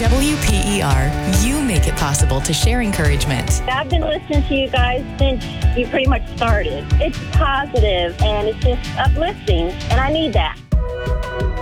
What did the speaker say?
WPER, you make it possible to share encouragement. I've been listening to you guys since you pretty much started. It's positive and it's just uplifting, and I need that.